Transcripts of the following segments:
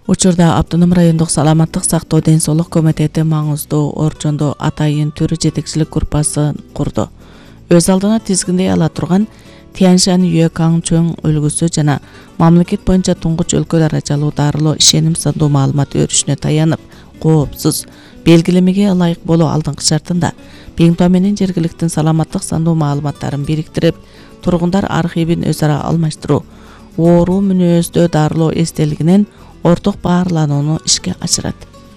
Учурда Автоном райондук саламаттык сактоо ден соолук комитети маңыздуу Орчондо атайын түрү жетекчилик группасын курду. Өз алдына тизгиндей ала турган Тяньшань Юэкаң чөң өлгүсү жана мамлекет боюнча туңгуч өлкө даражалуу дарылоо ишеним сандуу маалымат өрүшүнө таянып, коопсуз белгилемеге ылайык болуу алдыңкы шартында Беңтуа менен жергиликтин саламаттык сандуу маалыматтарын бириктирип, тургундар архивин өз ара алмаштыруу, оору мүнөздө дарылоо эстелигинен орток баарланууну ишке ашырат.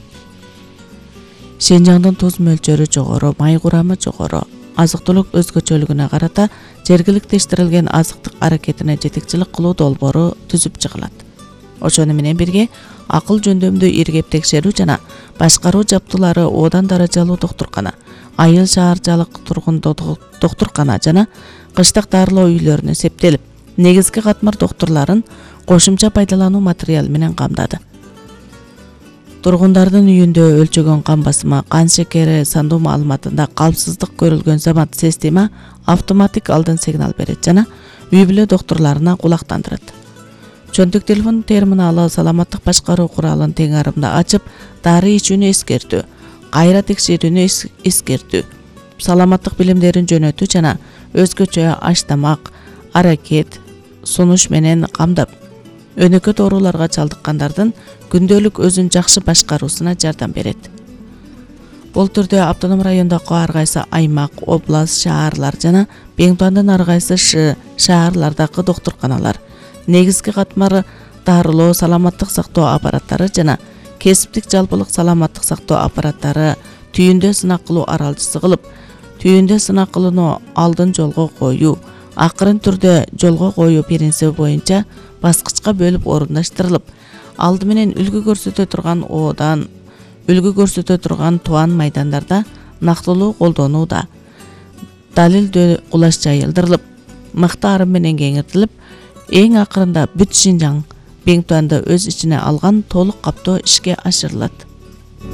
Шенжаңдын туз мөлчөрү жогору, май курамы жогору, азык-түлүк өзгөчөлүгүнө карата жергиликтештирилген азыктык аракетине жетекчилик кылуу долбоору түзүп чыгылат. Ошону менен бирге акыл жөндөмдүү иргеп текшерүү жана башкаруу жабдуулары одан даражалуу доктуркана, айыл шаарчалык доктуркана жана кыштык дарылоо үйлөрүнө септелип, негизги катмар доктурларын кошумча пайдалануу материалы менен камдады. Тургундардын үйүндө өлчөгөн кан басымы, кан шекери сандуу маалыматында калпсыздык көрүлгөн замат система автоматик алдын сигнал берет жана үй бүлө доктурларына кулактандырат. Чөнтүк телефон терминалы саламаттык башкаруу куралын тең арымда ачып, дары ичүүнү эскертүү, кайра текшерүүнү эскертүү, саламаттык билимдерин жөнөтүү жана өзгөчө аш-тамак, аракет, сунуш менен камдап, өнөкөт ооруларга чалдыккандардын күндөлүк өзүн жакшы башкаруусуна жардам берет. Бул түрдө Автоном райондогу ар кайсы аймак, област, шаарлар жана Беңтуандын ар кайсы шаарлардагы доктурканалар, негизги катмар дарылоо саламаттык сактоо аппараттары жана кесиптик жалпылык саламаттык сактоо аппараттары түйүндө сынак кылуу аралчысы кылып, түйүндө сынак кылууну алдын жолго коюу, акырын түрдө жолго коюу принциби боюнча баскычка бөлүп орундаштырылып, алды менен үлгү көрсөтө турган оодан, үлгү көрсөтө турган туан майдандарда нактылуу колдонууда, далилдөө кулаш жайылдырылып, мыкты арым менен кеңиртилип, эң акырында бүт Шинжаң Беңтуанды өз ичине алган толук каптоо ишке ашырылат.